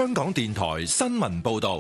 香港電台新聞報道。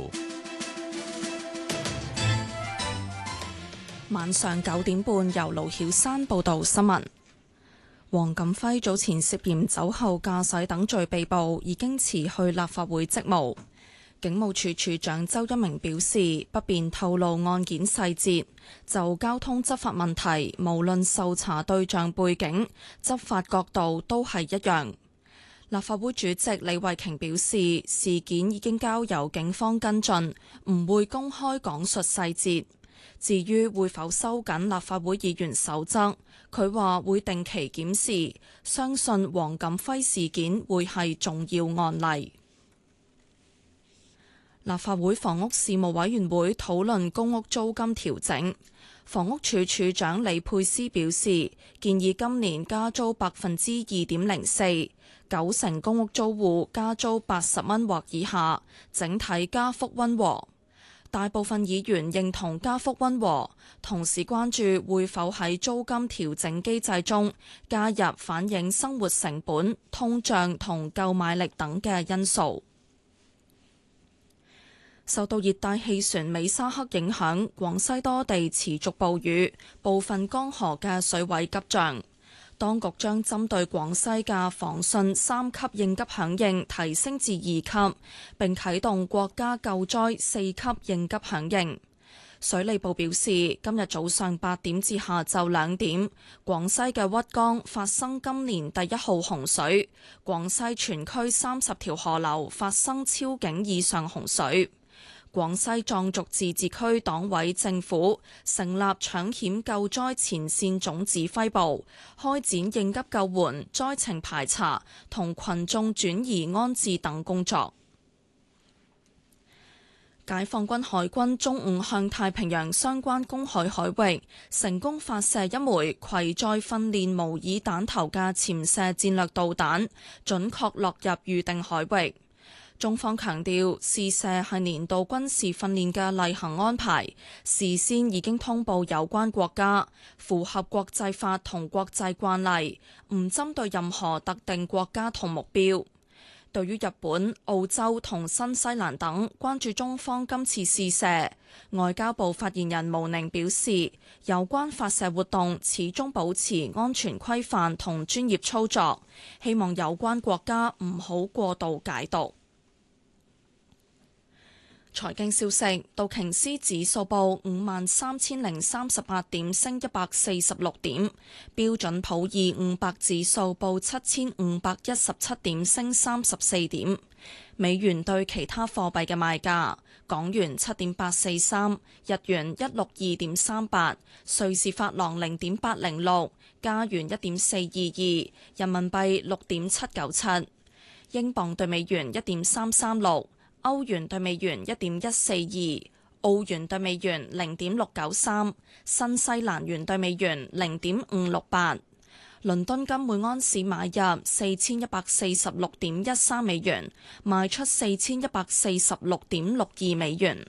晚上9點半，由盧曉珊報道新聞。黃錦輝早前涉嫌酒後駕駛等罪被捕，已經辭去立法會職務。警務處處長周一鳴表示，不便透露案件細節。就交通執法問題，無論受查對象背景、執法角度都係一樣。立法會主席李慧瓊表示，事件已經交由警方跟進，唔會公開講述細節。至於會否收緊立法會議員守則，佢話會定期檢視，相信黃錦輝事件會係重要案例。立法會房屋事務委員會討論公屋租金調整，房屋署署長李佩斯表示，建議今年加租2.04%， 90%公屋租戶加租80蚊或以下，整體加幅溫和。大部分議員認同加幅溫和，同時關注會否喺租金調整機制中加入反映生活成本、通脹同購買力等嘅因素。受到熱帶氣旋美沙克影響，廣西多地持續暴雨，部分江河嘅水位急漲。當局將針對廣西嘅防汛3級應急響應提升至2級，並啟動國家救災4級應急響應。水利部表示，今日早上8點至下晝2點，廣西嘅屈江發生今年第1號洪水，廣西全區30條河流發生超警以上洪水。廣西壯族自治區黨委政府成立搶險救災前線總指揮部，開展應急救援、災情排查同群眾轉移安置等工作。解放軍海軍中午向太平洋相關公海海域成功發射一枚攜載訓練模擬彈頭嘅潛射戰略導彈，準確落入預定海域。中方強調，試射係年度軍事訓練嘅例行安排，事先已經通報有關國家，符合國際法同國際慣例，唔針對任何特定國家同目標。對於日本、澳洲同新西蘭等關注中方今次試射，外交部發言人毛寧表示，有關發射活動始終保持安全規範同專業操作，希望有關國家唔好過度解讀。財經消息，道瓊斯指數報53,038點，升146點；標準普爾500指數報7,517點，升34點。美元對其他貨幣嘅賣價：港元7.843，日元162.38，瑞士法郎0.806，加元1.422，人民幣6.797，英鎊對美元1.336。歐元對美元1.142，澳元對美元0.693，新西蘭元對美元0.568。倫敦金每安士買入4146.13美元，賣出4146.62美元。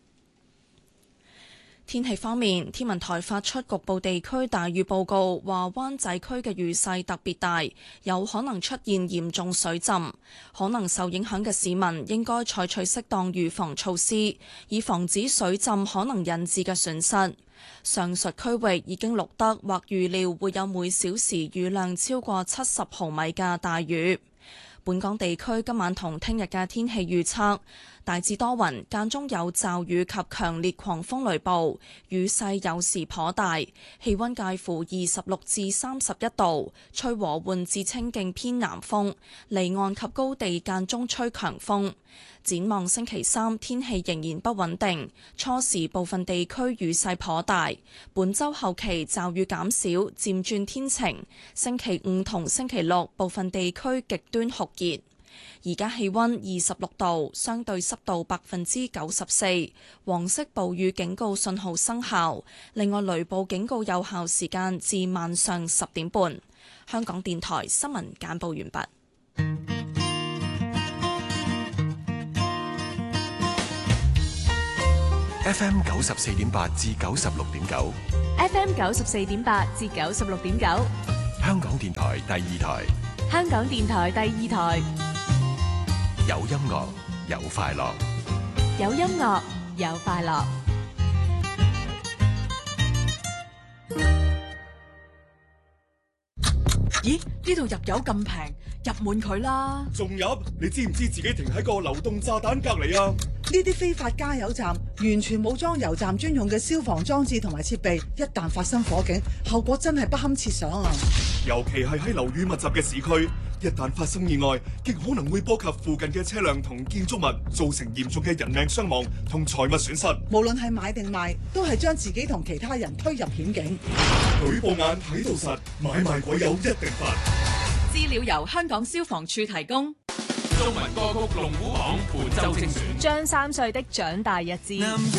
天氣方面，天文台發出局部地區大雨報告，話灣仔區嘅雨勢特別大，有可能出現嚴重水浸，可能受影響嘅市民應該採取適當預防措施，以防止水浸可能引致嘅損失。上述區域已經錄得或預料會有每小時雨量超過70毫米嘅大雨。本港地區今晚同聽日嘅天氣預測，大致多雲，間中有驟雨及強烈狂風雷暴，雨勢有時頗大，氣溫介乎26至31度，吹和緩至清勁偏南風，離岸及高地間中吹強風。展望星期三，天氣仍然不穩定，初時部分地區雨勢頗大。本週後期驟雨減少，漸轉天晴。星期五同星期六部分地區極端酷熱。而家氣溫26度，相對濕度94%，黃色暴雨警告信號生效。另外，雷暴警告有效時間至晚上10點半。香港電台新聞簡報完畢。 FM 94.8至96.9 ，FM 94.8至96.9， 香港電台第二台， 香港電台第二台， 有音樂， 有快樂。 有音樂，有快樂。 咦？呢度入油咁平，入滿佢啦！ 仲入？你知唔知自己停喺個流動炸彈隔離啊？ 呢啲非法加油站完全冇裝油站專用嘅消防裝置同埋設備，一旦發生火警，後果真係不堪設想啊！ 尤其係喺樓宇密集嘅市區，一旦發生意外，極可能會波及附近嘅車輛同建築物，造成嚴重嘅人命傷亡同財物損失。 無論係買定賣，都係將自己同其他人推入險境。 舉報眼睇到實，買賣鬼友一定罰。 資料由香港消防處提供。 中文歌曲龍虎榜本周精選。 將3歲的長大日誌。